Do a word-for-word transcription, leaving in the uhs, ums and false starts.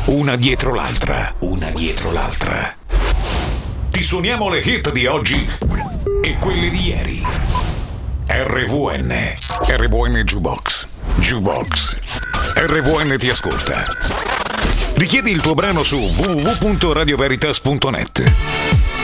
una dietro l'altra, una dietro l'altra. Ti suoniamo le hit di oggi e quelle di ieri. R V N, R V N Jukebox, Jukebox, R V N ti ascolta. Richiedi il tuo brano su w w w punto radio veritas punto net.